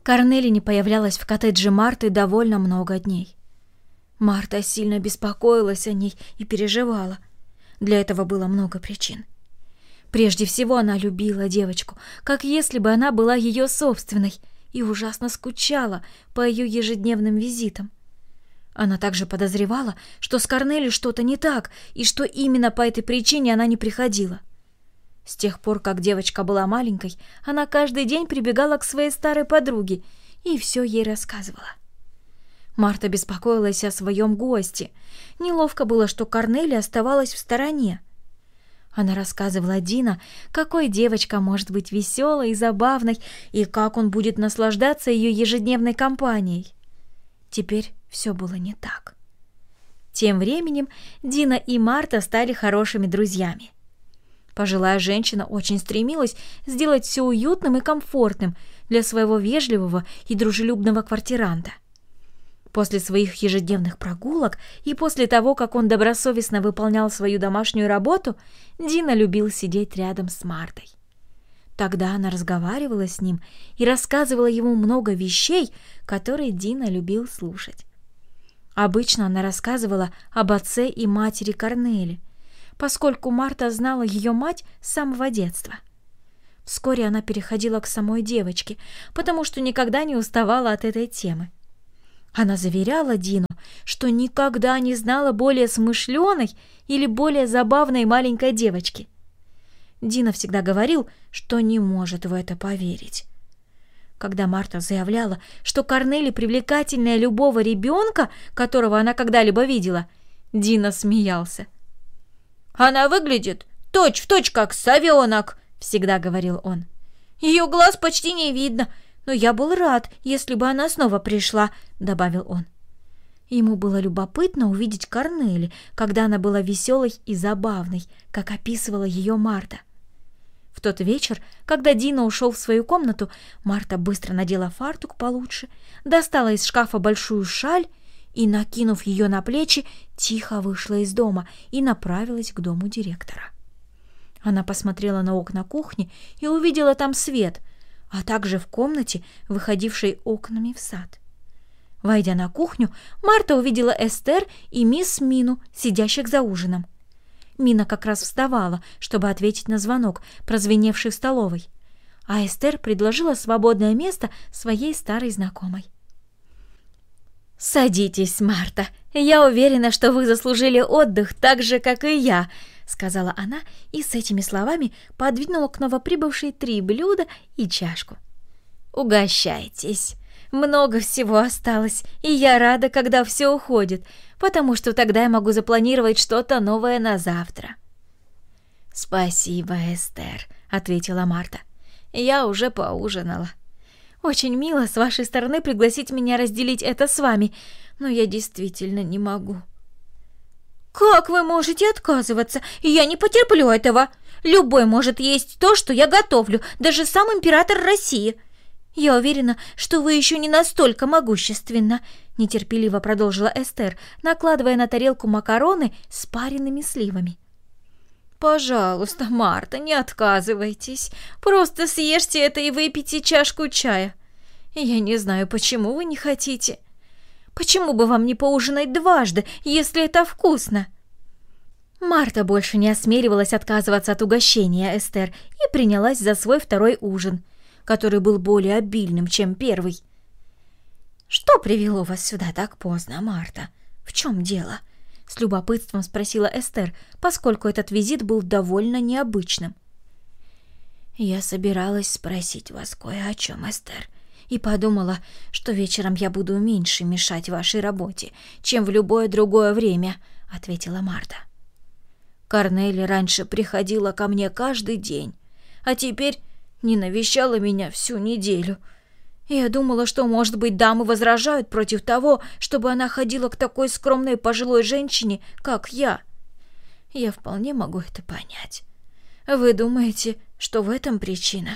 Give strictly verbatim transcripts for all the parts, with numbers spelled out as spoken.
Корнели не появлялась в коттедже Марты довольно много дней. Марта сильно беспокоилась о ней и переживала. Для этого было много причин. Прежде всего, она любила девочку, как если бы она была ее собственной, и ужасно скучала по ее ежедневным визитам. Она также подозревала, что с Корнели что-то не так, и что именно по этой причине она не приходила. С тех пор, как девочка была маленькой, она каждый день прибегала к своей старой подруге и все ей рассказывала. Марта беспокоилась о своем госте. Неловко было, что Корнели оставалась в стороне. Она рассказывала Дина, какой девочка может быть веселой и забавной, и как он будет наслаждаться ее ежедневной компанией. Теперь все было не так. Тем временем Дина и Марта стали хорошими друзьями. Пожилая женщина очень стремилась сделать все уютным и комфортным для своего вежливого и дружелюбного квартиранта. После своих ежедневных прогулок и после того, как он добросовестно выполнял свою домашнюю работу, Дина любил сидеть рядом с Мартой. Тогда она разговаривала с ним и рассказывала ему много вещей, которые Дина любил слушать. Обычно она рассказывала об отце и матери Корнели, поскольку Марта знала ее мать с самого детства. Вскоре она переходила к самой девочке, потому что никогда не уставала от этой темы. Она заверяла Дину, что никогда не знала более смышленой или более забавной маленькой девочки. Дина всегда говорил, что не может в это поверить. Когда Марта заявляла, что Корнели привлекательнее любого ребенка, которого она когда-либо видела, Дина смеялся. «Она выглядит точь-в-точь, как совенок», — всегда говорил он. «Ее глаз почти не видно, но я был рад, если бы она снова пришла», — добавил он. Ему было любопытно увидеть Корнели, когда она была веселой и забавной, как описывала ее Марта. В тот вечер, когда Дина ушел в свою комнату, Марта быстро надела фартук получше, достала из шкафа большую шаль и, накинув ее на плечи, тихо вышла из дома и направилась к дому директора. Она посмотрела на окна кухни и увидела там свет, а также в комнате, выходившей окнами в сад. Войдя на кухню, Марта увидела Эстер и мисс Мину, сидящих за ужином. Мина как раз вставала, чтобы ответить на звонок, прозвеневший в столовой, а Эстер предложила свободное место своей старой знакомой. «Садитесь, Марта. Я уверена, что вы заслужили отдых так же, как и я», — сказала она и с этими словами подвинула к новоприбывшей три блюда и чашку. «Угощайтесь. Много всего осталось, и я рада, когда все уходит, потому что тогда я могу запланировать что-то новое на завтра». «Спасибо, Эстер», — ответила Марта. «Я уже поужинала. Очень мило с вашей стороны пригласить меня разделить это с вами, но я действительно не могу». «Как вы можете отказываться? Я не потерплю этого. Любой может есть то, что я готовлю, даже сам император России. Я уверена, что вы еще не настолько могущественна», — нетерпеливо продолжила Эстер, накладывая на тарелку макароны с пареными сливами. «Пожалуйста, Марта, не отказывайтесь. Просто съешьте это и выпейте чашку чая. Я не знаю, почему вы не хотите. Почему бы вам не поужинать дважды, если это вкусно?» Марта больше не осмеливалась отказываться от угощения Эстер и принялась за свой второй ужин, который был более обильным, чем первый. «Что привело вас сюда так поздно, Марта? В чем дело?» — с любопытством спросила Эстер, поскольку этот визит был довольно необычным. «Я собиралась спросить вас кое о чем, Эстер, и подумала, что вечером я буду меньше мешать вашей работе, чем в любое другое время», — ответила Марта. «Корнели раньше приходила ко мне каждый день, а теперь не навещала меня всю неделю. Я думала, что, может быть, дамы возражают против того, чтобы она ходила к такой скромной пожилой женщине, как я. Я вполне могу это понять. Вы думаете, что в этом причина?»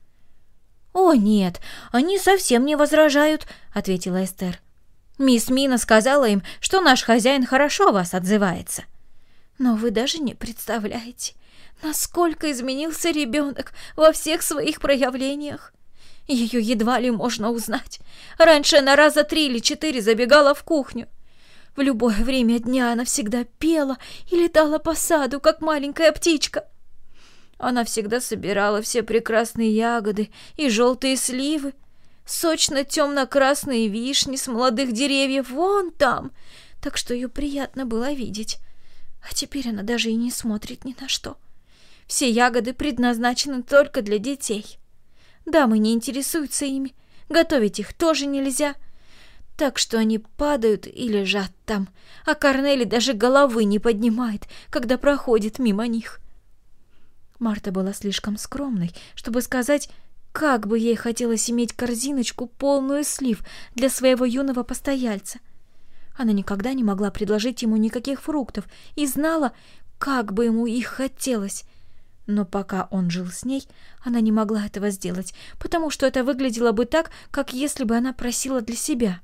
«О, нет, они совсем не возражают», — ответила Эстер. «Мисс Мина сказала им, что наш хозяин хорошо о вас отзывается. Но вы даже не представляете, насколько изменился ребенок во всех своих проявлениях. Ее едва ли можно узнать. Раньше она раза три или четыре забегала в кухню. В любое время дня она всегда пела и летала по саду, как маленькая птичка. Она всегда собирала все прекрасные ягоды и желтые сливы, сочно-темно-красные вишни с молодых деревьев вон там, так что ее приятно было видеть. А теперь она даже и не смотрит ни на что. Все ягоды предназначены только для детей. Дамы не интересуются ими, готовить их тоже нельзя, так что они падают и лежат там, а Корнели даже головы не поднимает, когда проходит мимо них. Марта была слишком скромной, чтобы сказать, как бы ей хотелось иметь корзиночку, полную слив, для своего юного постояльца. Она никогда не могла предложить ему никаких фруктов и знала, как бы ему их хотелось. Но пока он жил с ней, она не могла этого сделать, потому что это выглядело бы так, как если бы она просила для себя.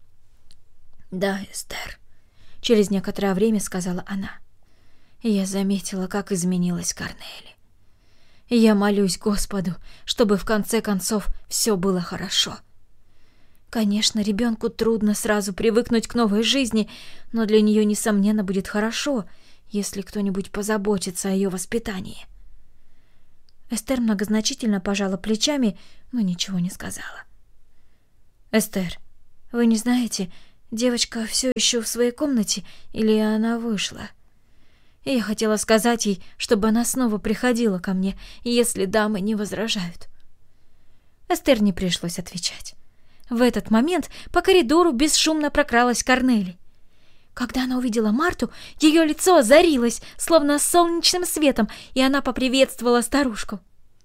«Да, Эстер», — через некоторое время сказала она. «Я заметила, как изменилась Корнели. Я молюсь Господу, чтобы в конце концов все было хорошо. Конечно, ребенку трудно сразу привыкнуть к новой жизни, но для нее, несомненно, будет хорошо, если кто-нибудь позаботится о ее воспитании». Эстер многозначительно пожала плечами, но ничего не сказала. «Эстер, вы не знаете, девочка все еще в своей комнате или она вышла? И я хотела сказать ей, чтобы она снова приходила ко мне, если дамы не возражают». Эстер не пришлось отвечать. В этот момент по коридору бесшумно прокралась Корнели. Когда она увидела Марту, ее лицо озарилось, словно солнечным светом, и она поприветствовала старушку.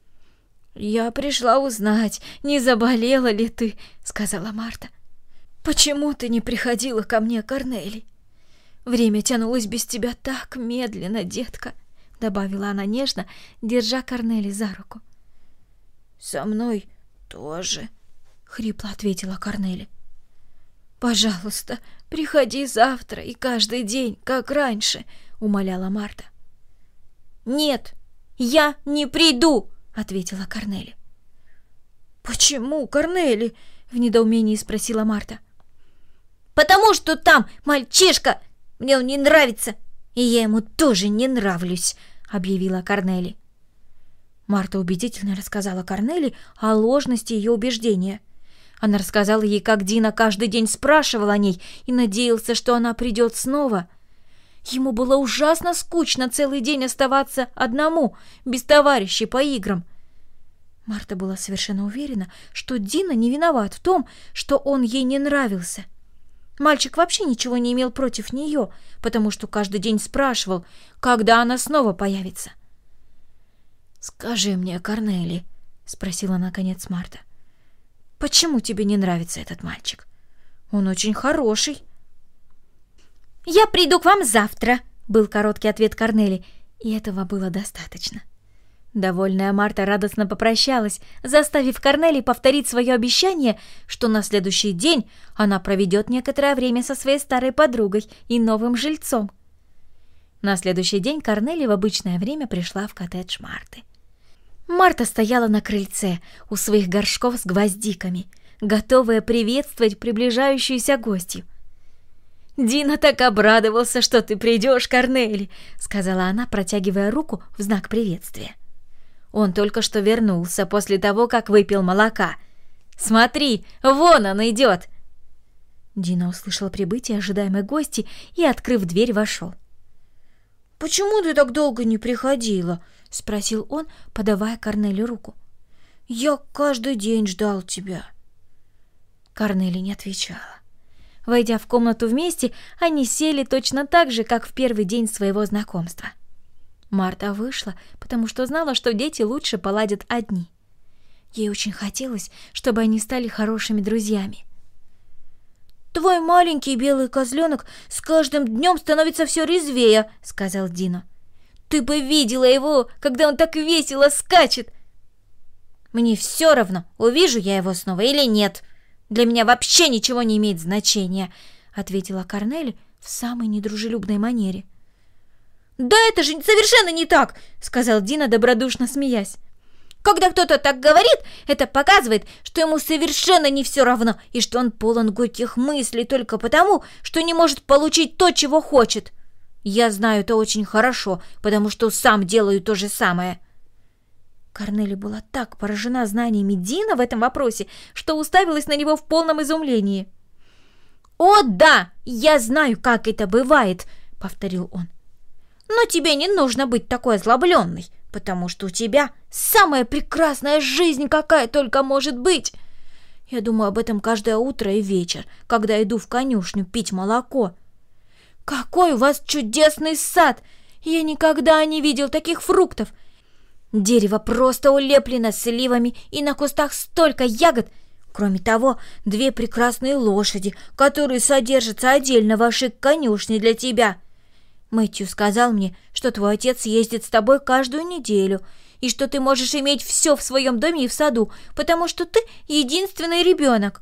«Я пришла узнать, не заболела ли ты», — сказала Марта. «Почему ты не приходила ко мне, Корнели? Время тянулось без тебя так медленно, детка», — добавила она нежно, держа Корнели за руку. «Со мной тоже», — хрипло ответила Корнели. «Пожалуйста, приходи завтра и каждый день, как раньше», — умоляла Марта. «Нет, я не приду», — ответила Корнели. «Почему, Корнели?» — в недоумении спросила Марта. «Потому что там мальчишка, мне он не нравится, и я ему тоже не нравлюсь», — объявила Корнели. Марта убедительно рассказала Корнели о ложности ее убеждения. Она рассказала ей, как Дина каждый день спрашивал о ней и надеялся, что она придет снова. Ему было ужасно скучно целый день оставаться одному, без товарищей по играм. Марта была совершенно уверена, что Дина не виноват в том, что он ей не нравился. Мальчик вообще ничего не имел против нее, потому что каждый день спрашивал, когда она снова появится. «Скажи мне, Корнели», — спросила наконец Марта, — «почему тебе не нравится этот мальчик? Он очень хороший». «Я приду к вам завтра», — был короткий ответ Корнели, и этого было достаточно. Довольная Марта радостно попрощалась, заставив Корнели повторить свое обещание, что на следующий день она проведет некоторое время со своей старой подругой и новым жильцом. На следующий день Корнели в обычное время пришла в коттедж Марты. Марта стояла на крыльце у своих горшков с гвоздиками, готовая приветствовать приближающуюся гостью. «Дина так обрадовался, что ты придешь, Корнели», — сказала она, протягивая руку в знак приветствия. «Он только что вернулся после того, как выпил молока. Смотри, вон он идет!» Дина услышала прибытие ожидаемой гости и, открыв дверь, вошел. «Почему ты так долго не приходила?» — спросил он, подавая Корнели руку. «Я каждый день ждал тебя». Корнели не отвечала. Войдя в комнату вместе, они сели точно так же, как в первый день своего знакомства. Марта вышла, потому что знала, что дети лучше поладят одни. Ей очень хотелось, чтобы они стали хорошими друзьями. «Твой маленький белый козленок с каждым днем становится все резвее», — сказал Дина. «Ты бы видела его, когда он так весело скачет!» «Мне все равно, увижу я его снова или нет. Для меня вообще ничего не имеет значения», — ответила Корнели в самой недружелюбной манере. «Да это же совершенно не так!» — сказал Дина, добродушно смеясь. Когда кто-то так говорит, это показывает, что ему совершенно не все равно, и что он полон горьких мыслей только потому, что не может получить то, чего хочет. Я знаю это очень хорошо, потому что сам делаю то же самое». Корнели была так поражена знаниями Дина в этом вопросе, что уставилась на него в полном изумлении. «О, да, я знаю, как это бывает», — повторил он. «Но тебе не нужно быть такой озлобленной, потому что у тебя самая прекрасная жизнь, какая только может быть. Я думаю об этом каждое утро и вечер, когда иду в конюшню пить молоко. Какой у вас чудесный сад! Я никогда не видел таких фруктов. Дерево просто улеплено сливами, и на кустах столько ягод. Кроме того, две прекрасные лошади, которые содержатся отдельно в вашей конюшне для тебя. Мэтью сказал мне, что твой отец ездит с тобой каждую неделю, и что ты можешь иметь все в своем доме и в саду, потому что ты единственный ребенок.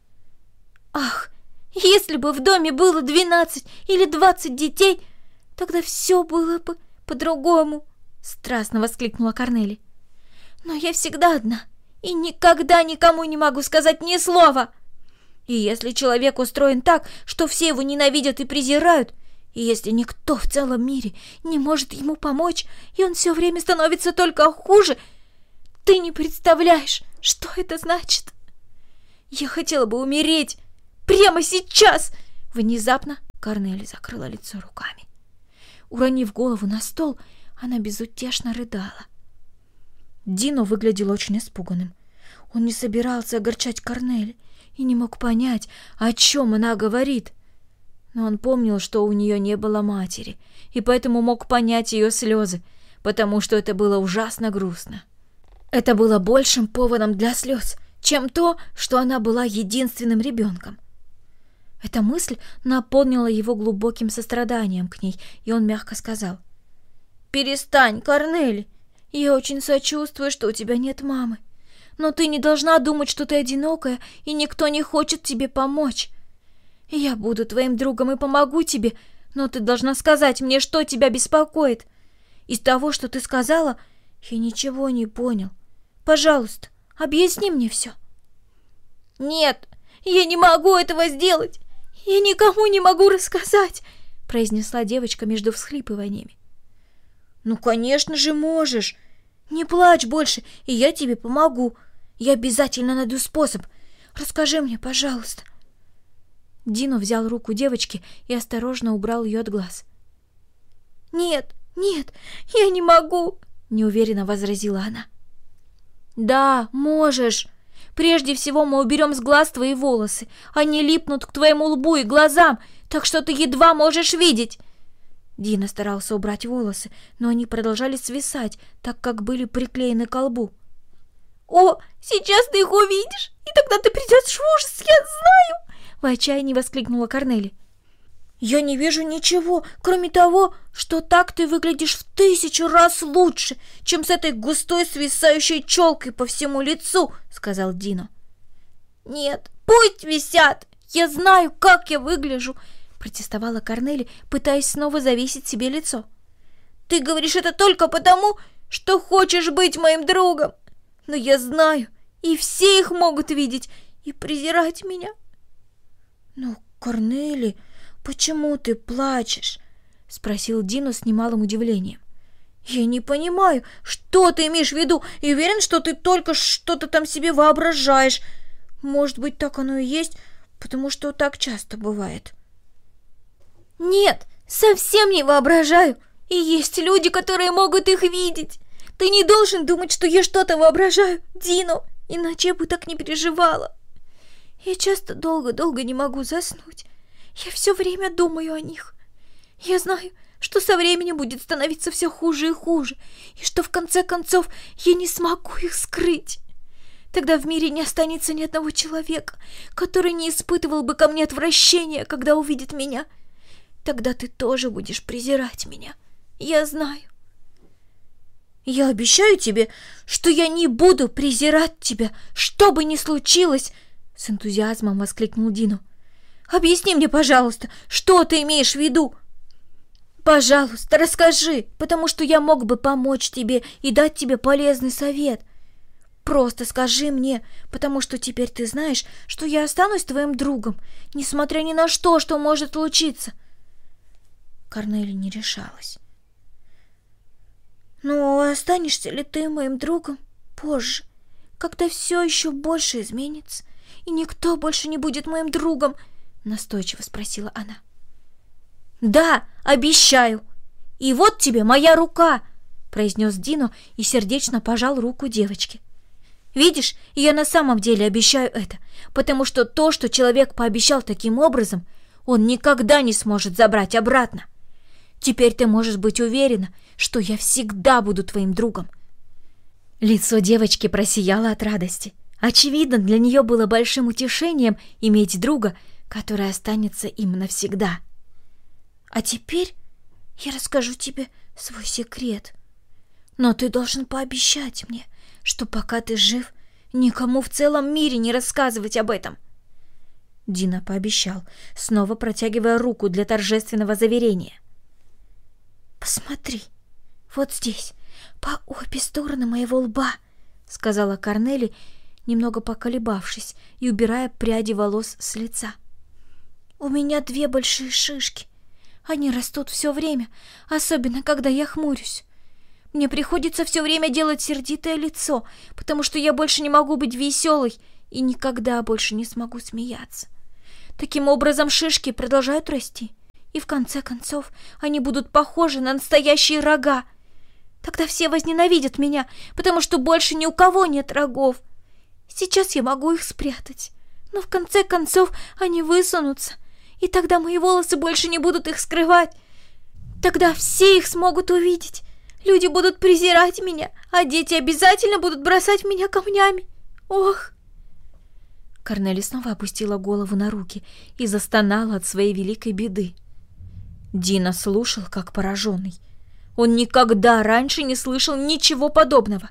Ах, если бы в доме было двенадцать или двадцать детей, тогда все было бы по-другому», — страстно воскликнула Корнели. «Но я всегда одна и никогда никому не могу сказать ни слова. И если человек устроен так, что все его ненавидят и презирают, и если никто в целом мире не может ему помочь, и он все время становится только хуже, ты не представляешь, что это значит. Я хотела бы умереть прямо сейчас!» Внезапно Корнели закрыла лицо руками. Уронив голову на стол, она безутешно рыдала. Дино выглядел очень испуганным. Он не собирался огорчать Корнели и не мог понять, о чем она говорит. Но он помнил, что у нее не было матери, и поэтому мог понять ее слезы, потому что это было ужасно грустно. Это было большим поводом для слез, чем то, что она была единственным ребенком. Эта мысль наполнила его глубоким состраданием к ней, и он мягко сказал: «Перестань, Корнели. Я очень сочувствую, что у тебя нет мамы. Но ты не должна думать, что ты одинокая, и никто не хочет тебе помочь. Я буду твоим другом и помогу тебе, но ты должна сказать мне, что тебя беспокоит. Из того, что ты сказала, я ничего не понял. Пожалуйста, объясни мне все». «Нет, я не могу этого сделать. Я никому не могу рассказать», — произнесла девочка между всхлипываниями. «Ну, конечно же, можешь. Не плачь больше, и я тебе помогу. Я обязательно найду способ. Расскажи мне, пожалуйста». Дино взял руку девочки и осторожно убрал ее от глаз. «Нет, нет, я не могу», — неуверенно возразила она. «Да, можешь. Прежде всего мы уберем с глаз твои волосы. Они липнут к твоему лбу и глазам, так что ты едва можешь видеть». Дино старался убрать волосы, но они продолжали свисать, так как были приклеены к лбу. «О, сейчас ты их увидишь, и тогда ты придешь в ужас, я знаю!» — в отчаянии воскликнула Корнели. «Я не вижу ничего, кроме того, что так ты выглядишь в тысячу раз лучше, чем с этой густой свисающей челкой по всему лицу», — сказал Дино. «Нет, пусть висят, я знаю, как я выгляжу», — протестовала Корнели, пытаясь снова завесить себе лицо. «Ты говоришь это только потому, что хочешь быть моим другом. Но я знаю, и все их могут видеть и презирать меня». «Ну, Корнели, почему ты плачешь?» — спросил Дино с немалым удивлением. «Я не понимаю, что ты имеешь в виду, и уверен, что ты только что-то там себе воображаешь. Может быть, так оно и есть, потому что так часто бывает». «Нет, совсем не воображаю. И есть люди, которые могут их видеть. Ты не должен думать, что я что-то воображаю, Дино, иначе я бы так не переживала. Я часто долго-долго не могу заснуть. Я все время думаю о них. Я знаю, что со временем будет становиться все хуже и хуже, и что в конце концов я не смогу их скрыть. Тогда в мире не останется ни одного человека, который не испытывал бы ко мне отвращения, когда увидит меня. Тогда ты тоже будешь презирать меня. Я знаю». «Я обещаю тебе, что я не буду презирать тебя, что бы ни случилось!» — с энтузиазмом воскликнул Дино. «Объясни мне, пожалуйста, что ты имеешь в виду? Пожалуйста, расскажи, потому что я мог бы помочь тебе и дать тебе полезный совет. Просто скажи мне, потому что теперь ты знаешь, что я останусь твоим другом, несмотря ни на что, что может случиться. Корнели не решалась. Ну, останешься ли ты моим другом позже, когда все еще больше изменится, и никто больше не будет моим другом? Настойчиво спросила она. Да, обещаю. И вот тебе моя рука, произнес Дино и сердечно пожал руку девочки. Видишь, я на самом деле обещаю это, потому что то, что человек пообещал таким образом, он никогда не сможет забрать обратно. Теперь ты можешь быть уверена, что я всегда буду твоим другом. Лицо девочки просияло от радости. Очевидно, для нее было большим утешением иметь друга, который останется им навсегда. А теперь я расскажу тебе свой секрет. Но ты должен пообещать мне, что пока ты жив, никому в целом мире не рассказывать об этом. Дино пообещал, снова протягивая руку для торжественного заверения. «Посмотри, вот здесь, по обе стороны моего лба», — сказала Корнели, немного поколебавшись и убирая пряди волос с лица. «У меня две большие шишки. Они растут все время, особенно когда я хмурюсь. Мне приходится все время делать сердитое лицо, потому что я больше не могу быть веселой и никогда больше не смогу смеяться. Таким образом, шишки продолжают расти, и в конце концов они будут похожи на настоящие рога. Тогда все возненавидят меня, потому что больше ни у кого нет рогов. Сейчас я могу их спрятать, но в конце концов они высунутся, и тогда мои волосы больше не будут их скрывать. Тогда все их смогут увидеть. Люди будут презирать меня, а дети обязательно будут бросать в меня камнями. Ох!» Корнели снова опустила голову на руки и застонала от своей великой беды. Дино слушал, как пораженный. Он никогда раньше не слышал ничего подобного.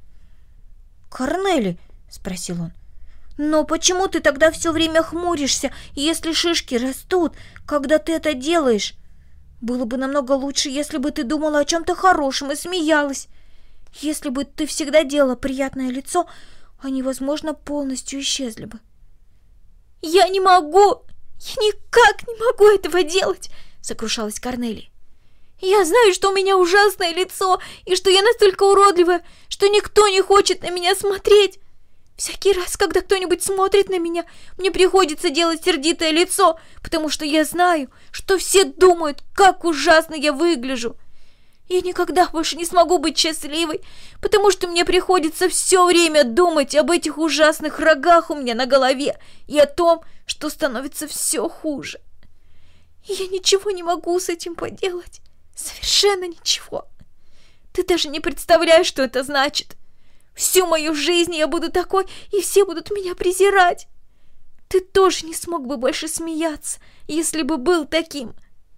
«Корнели», — спросил он, — «но почему ты тогда все время хмуришься, если шишки растут, когда ты это делаешь? Было бы намного лучше, если бы ты думала о чем-то хорошем и смеялась. Если бы ты всегда делала приятное лицо, они, возможно, полностью исчезли бы». «Я не могу! Я никак не могу этого делать!» — сокрушалась Корнели. «Я знаю, что у меня ужасное лицо, и что я настолько уродливая, что никто не хочет на меня смотреть. Всякий раз, когда кто-нибудь смотрит на меня, мне приходится делать сердитое лицо, потому что я знаю, что все думают, как ужасно я выгляжу. Я никогда больше не смогу быть счастливой, потому что мне приходится все время думать об этих ужасных рогах у меня на голове и о том, что становится все хуже. И я ничего не могу с этим поделать. Совершенно ничего. Ты даже не представляешь, что это значит. Всю мою жизнь я буду такой, и все будут меня презирать. Ты тоже не смог бы больше смеяться, если бы был таким.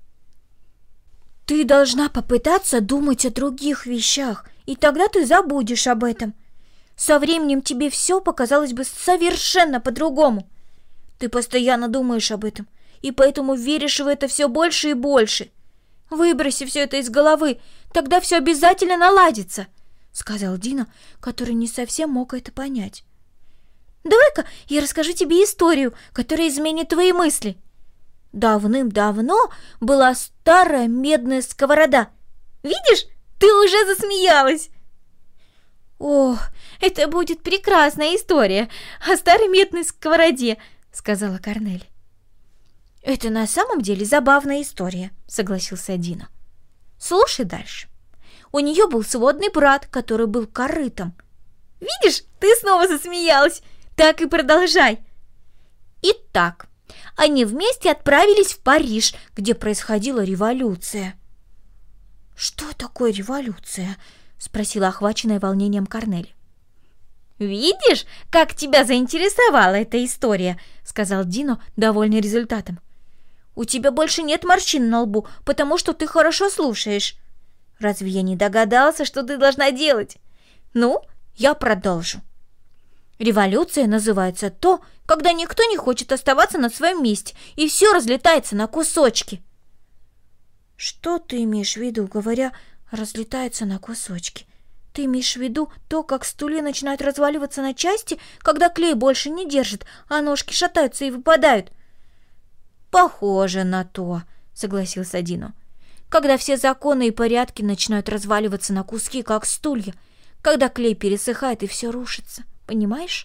Ты должна попытаться думать о других вещах, и тогда ты забудешь об этом. Со временем тебе все показалось бы совершенно по-другому. Ты постоянно думаешь об этом, и поэтому веришь в это все больше и больше. Выброси все это из головы, тогда все обязательно наладится», — сказал Дино, который не совсем мог это понять. «Давай-ка я расскажу тебе историю, которая изменит твои мысли. Давным-давно была старая медная сковорода. Видишь, ты уже засмеялась!» «О, это будет прекрасная история о старой медной сковороде», — сказала Корнели. «Это на самом деле забавная история», — согласился Дино. «Слушай дальше. У нее был сводный брат, который был корытом». «Видишь, ты снова засмеялась. Так и продолжай». «Итак, они вместе отправились в Париж, где происходила революция». «Что такое революция?» — спросила охваченная волнением Корнели. «Видишь, как тебя заинтересовала эта история», — сказал Дино, довольный результатом. «У тебя больше нет морщин на лбу, потому что ты хорошо слушаешь. Разве я не догадался, что ты должна делать? Ну, я продолжу. Революция называется то, когда никто не хочет оставаться на своем месте, и все разлетается на кусочки». «Что ты имеешь в виду, говоря, разлетается на кусочки?» Ты имеешь в виду то, как стулья начинают разваливаться на части, когда клей больше не держит, а ножки шатаются и выпадают? Похоже на то, согласился Дино. Когда все законы и порядки начинают разваливаться на куски, как стулья, когда клей пересыхает и все рушится, понимаешь?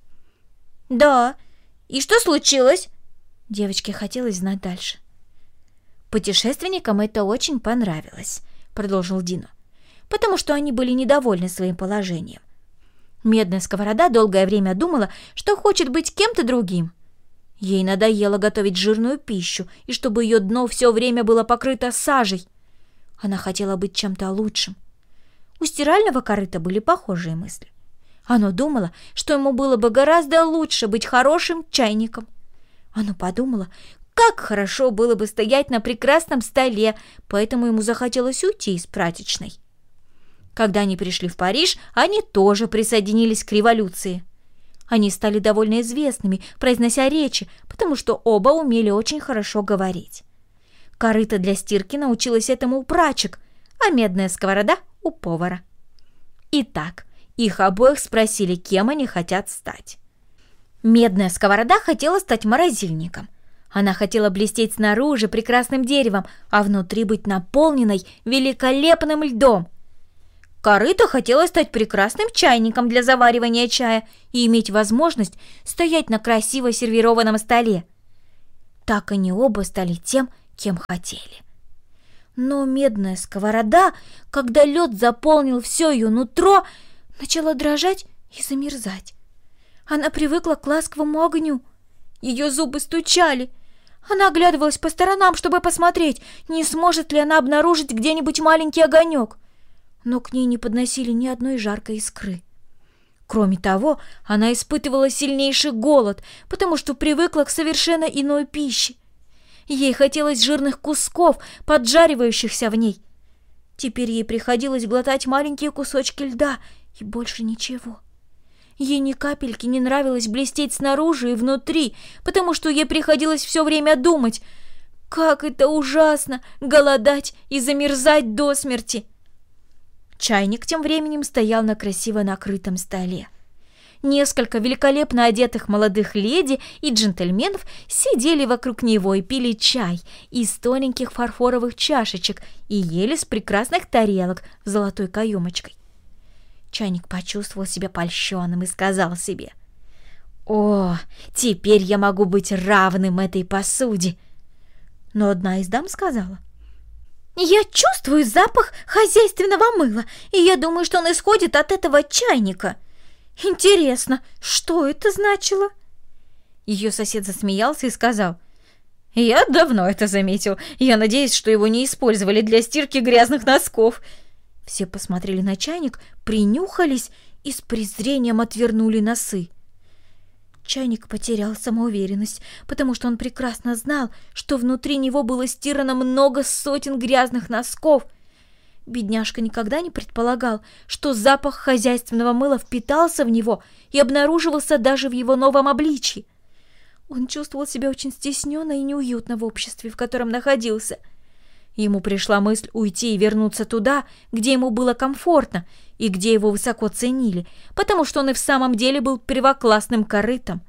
Да. И что случилось? Девочке хотелось знать дальше. Путешественникам это очень понравилось, продолжил Дино, потому что они были недовольны своим положением. Медная сковорода долгое время думала, что хочет быть кем-то другим. Ей надоело готовить жирную пищу, и чтобы ее дно все время было покрыто сажей. Она хотела быть чем-то лучшим. У стирального корыта были похожие мысли. Оно думало, что ему было бы гораздо лучше быть хорошим чайником. Оно подумало, как хорошо было бы стоять на прекрасном столе, поэтому ему захотелось уйти из прачечной. Когда они пришли в Париж, они тоже присоединились к революции. Они стали довольно известными, произнося речи, потому что оба умели очень хорошо говорить. Корыто для стирки научилась этому у прачек, а медная сковорода — у повара. Итак, их обоих спросили, кем они хотят стать. Медная сковорода хотела стать морозильником. Она хотела блестеть снаружи прекрасным деревом, а внутри быть наполненной великолепным льдом. Корыто хотела стать прекрасным чайником для заваривания чая и иметь возможность стоять на красиво сервированном столе. Так они оба стали тем, кем хотели. Но медная сковорода, когда лед заполнил все ее нутро, начала дрожать и замерзать. Она привыкла к ласковому огню. Ее зубы стучали. Она оглядывалась по сторонам, чтобы посмотреть, не сможет ли она обнаружить где-нибудь маленький огонек. Но к ней не подносили ни одной жаркой искры. Кроме того, она испытывала сильнейший голод, потому что привыкла к совершенно иной пище. Ей хотелось жирных кусков, поджаривающихся в ней. Теперь ей приходилось глотать маленькие кусочки льда и больше ничего. Ей ни капельки не нравилось блестеть снаружи и внутри, потому что ей приходилось все время думать, как это ужасно — голодать и замерзать до смерти. Чайник тем временем стоял на красиво накрытом столе. Несколько великолепно одетых молодых леди и джентльменов сидели вокруг него и пили чай из тоненьких фарфоровых чашечек и ели с прекрасных тарелок с золотой каемочкой. Чайник почувствовал себя польщенным и сказал себе: «О, теперь я могу быть равным этой посуде!» Но одна из дам сказала: «Я чувствую запах хозяйственного мыла, и я думаю, что он исходит от этого чайника. Интересно, что это значило?» Ее сосед засмеялся и сказал: «Я давно это заметил. Я надеюсь, что его не использовали для стирки грязных носков». Все посмотрели на чайник, принюхались и с презрением отвернули носы. Чайник потерял самоуверенность, потому что он прекрасно знал, что внутри него было стирано много сотен грязных носков. Бедняжка никогда не предполагал, что запах хозяйственного мыла впитался в него и обнаруживался даже в его новом обличии. Он чувствовал себя очень стесненно и неуютно в обществе, в котором находился. Ему пришла мысль уйти и вернуться туда, где ему было комфортно и где его высоко ценили, потому что он и в самом деле был первоклассным корытом.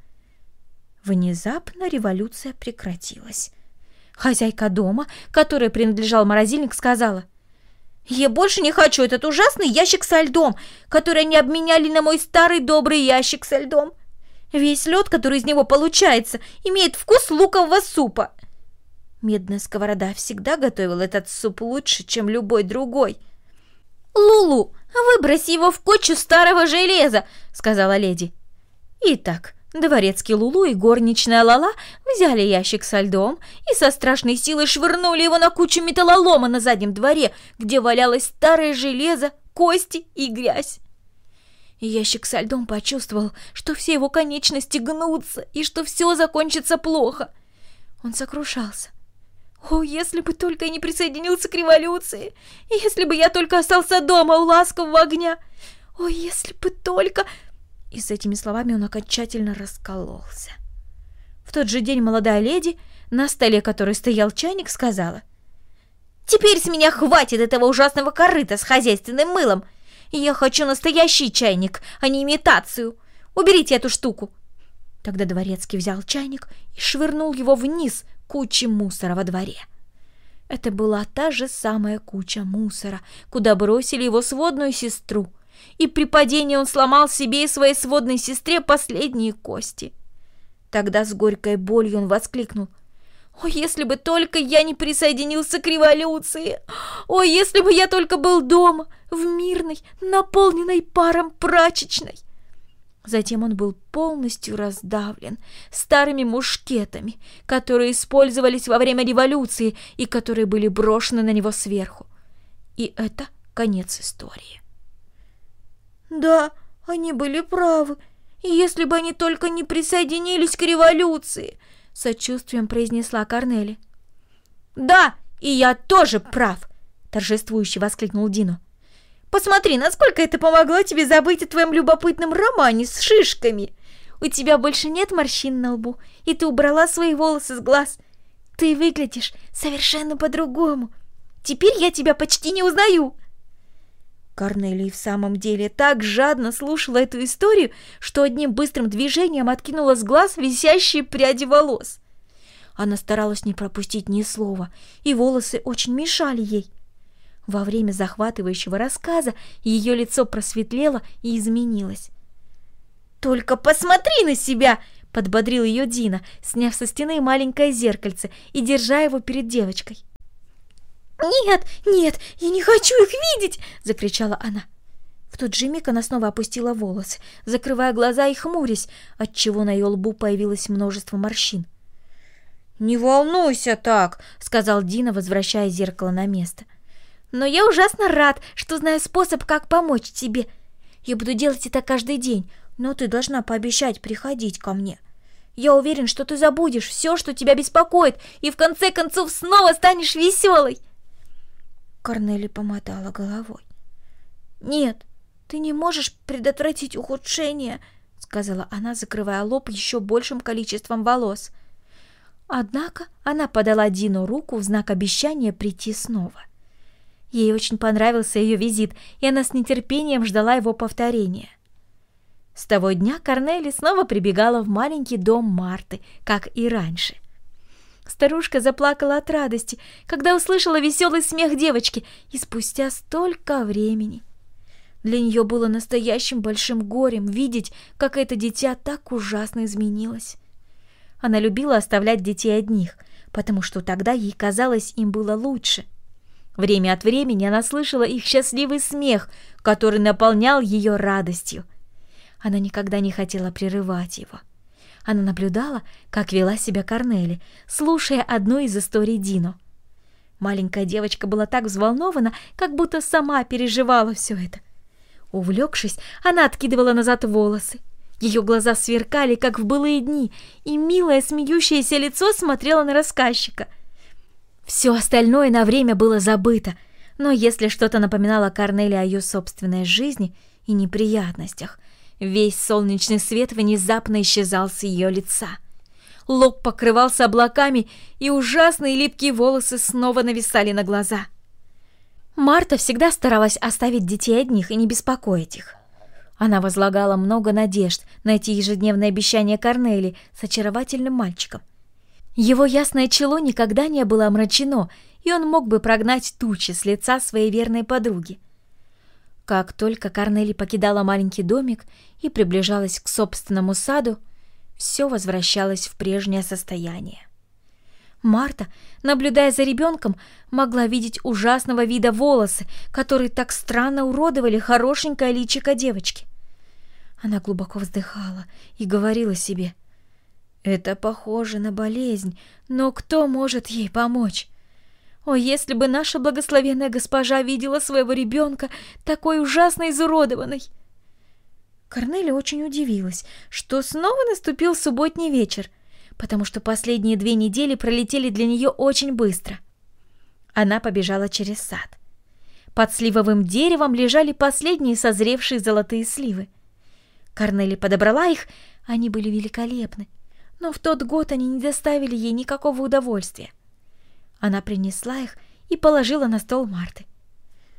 Внезапно революция прекратилась. Хозяйка дома, которой принадлежал морозильник, сказала: «Я больше не хочу этот ужасный ящик со льдом, который они обменяли на мой старый добрый ящик со льдом. Весь лед, который из него получается, имеет вкус лукового супа». Медная сковорода всегда готовила этот суп лучше, чем любой другой. «Лулу, выбрось его в кучу старого железа», — сказала леди. Итак, дворецкий Лулу и горничная Лала взяли ящик со льдом и со страшной силой швырнули его на кучу металлолома на заднем дворе, где валялось старое железо, кости и грязь. Ящик со льдом почувствовал, что все его конечности гнутся и что все закончится плохо. Он сокрушался. «О, если бы только я не присоединился к революции! Если бы я только остался дома у ласкового огня! О, если бы только...» И с этими словами он окончательно раскололся. В тот же день молодая леди, на столе которой стоял чайник, сказала: «Теперь с меня хватит этого ужасного корыта с хозяйственным мылом! Я хочу настоящий чайник, а не имитацию. Уберите эту штуку!» Тогда дворецкий взял чайник и швырнул его вниз кучей мусора во дворе. Это была та же самая куча мусора, куда бросили его сводную сестру, и при падении он сломал себе и своей сводной сестре последние кости. Тогда с горькой болью он воскликнул: «О, если бы только я не присоединился к революции! О, если бы я только был дома, в мирной, наполненной паром прачечной!» Затем он был полностью раздавлен старыми мушкетами, которые использовались во время революции и которые были брошены на него сверху. И это конец истории. «Да, они были правы. Если бы они только не присоединились к революции», — сочувствием произнесла Корнели. «Да, и я тоже прав», — торжествующе воскликнул Дино. «Посмотри, насколько это помогло тебе забыть о твоем любопытном романе с шишками. У тебя больше нет морщин на лбу, и ты убрала свои волосы с глаз. Ты выглядишь совершенно по-другому. Теперь я тебя почти не узнаю». Корнелия в самом деле так жадно слушала эту историю, что одним быстрым движением откинула с глаз висящие пряди волос. Она старалась не пропустить ни слова, и волосы очень мешали ей. Во время захватывающего рассказа ее лицо просветлело и изменилось. «Только посмотри на себя!» — подбодрил ее Дино, сняв со стены маленькое зеркальце и держа его перед девочкой. «Нет, нет, я не хочу их видеть!» — закричала она. В тот же миг она снова опустила волосы, закрывая глаза и хмурясь, отчего на ее лбу появилось множество морщин. «Не волнуйся так!» — сказал Дино, возвращая зеркало на место. «Но я ужасно рад, что знаю способ, как помочь тебе. Я буду делать это каждый день, но ты должна пообещать приходить ко мне. Я уверен, что ты забудешь все, что тебя беспокоит, и в конце концов снова станешь веселой». Корнели помотала головой. «Нет, ты не можешь предотвратить ухудшение», — сказала она, закрывая лоб еще большим количеством волос. Однако она подала Дину руку в знак обещания прийти снова. Ей очень понравился ее визит, и она с нетерпением ждала его повторения. С того дня Корнели снова прибегала в маленький дом Марты, как и раньше. Старушка заплакала от радости, когда услышала веселый смех девочки, и спустя столько времени. Для нее было настоящим большим горем видеть, как это дитя так ужасно изменилось. Она любила оставлять детей одних, потому что тогда ей казалось, им было лучше. Время от времени она слышала их счастливый смех, который наполнял ее радостью. Она никогда не хотела прерывать его. Она наблюдала, как вела себя Корнели, слушая одну из историй Дино. Маленькая девочка была так взволнована, как будто сама переживала все это. Увлекшись, она откидывала назад волосы. Ее глаза сверкали, как в былые дни, и милое смеющееся лицо смотрело на рассказчика. Все остальное на время было забыто, но если что-то напоминало Корнели о ее собственной жизни и неприятностях, весь солнечный свет внезапно исчезал с ее лица. Лоб покрывался облаками, и ужасные липкие волосы снова нависали на глаза. Марта всегда старалась оставить детей одних и не беспокоить их. Она возлагала много надежд на эти ежедневные обещания Корнели с очаровательным мальчиком. Его ясное чело никогда не было омрачено, и он мог бы прогнать тучи с лица своей верной подруги. Как только Корнели покидала маленький домик и приближалась к собственному саду, все возвращалось в прежнее состояние. Марта, наблюдая за ребенком, могла видеть ужасного вида волосы, которые так странно уродовали хорошенькое личико девочки. Она глубоко вздыхала и говорила себе: «Это похоже на болезнь, но кто может ей помочь? О, если бы наша благословенная госпожа видела своего ребенка такой ужасно изуродованной!» Корнели очень удивилась, что снова наступил субботний вечер, потому что последние две недели пролетели для нее очень быстро. Она побежала через сад. Под сливовым деревом лежали последние созревшие золотые сливы. Корнели подобрала их, они были великолепны, но в тот год они не доставили ей никакого удовольствия. Она принесла их и положила на стол Марты.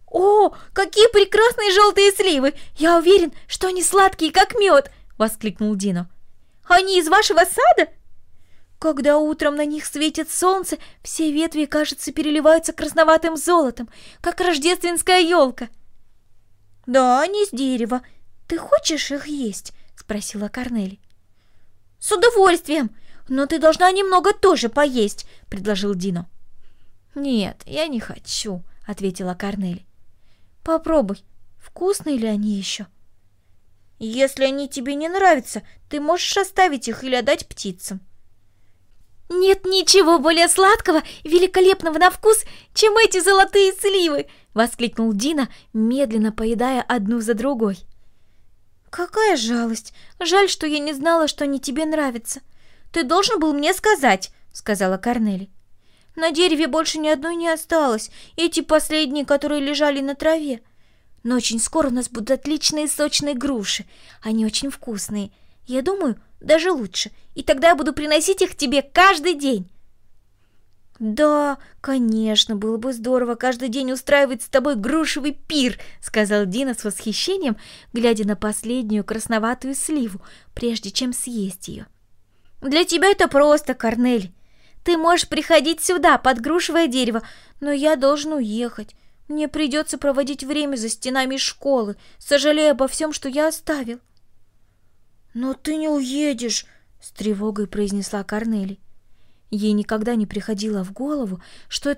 «О, какие прекрасные желтые сливы! Я уверен, что они сладкие, как мед!» — воскликнул Дино. «Они из вашего сада?» «Когда утром на них светит солнце, все ветви, кажется, переливаются красноватым золотом, как рождественская елка». «Да, они из дерева. Ты хочешь их есть?» — спросила Корнели. «С удовольствием! Но ты должна немного тоже поесть», — предложил Дино. «Нет, я не хочу», — ответила Корнели. «Попробуй, вкусные ли они еще?» «Если они тебе не нравятся, ты можешь оставить их или отдать птицам». «Нет ничего более сладкого и великолепного на вкус, чем эти золотые сливы!» — воскликнул Дино, медленно поедая одну за другой. «Какая жалость! Жаль, что я не знала, что они тебе нравятся. Ты должен был мне сказать», — сказала Корнели. «На дереве больше ни одной не осталось, эти последние, которые лежали на траве. Но очень скоро у нас будут отличные сочные груши. Они очень вкусные. Я думаю, даже лучше. И тогда я буду приносить их тебе каждый день». «Да, конечно, было бы здорово каждый день устраивать с тобой грушевый пир», — сказал Дино с восхищением, глядя на последнюю красноватую сливу, прежде чем съесть ее. «Для тебя это просто, Корнели. Ты можешь приходить сюда, под грушевое дерево, но я должен уехать. Мне придется проводить время за стенами школы, сожалея обо всем, что я оставил». «Но ты не уедешь», — с тревогой произнесла Корнели. Ей никогда не приходило в голову, что это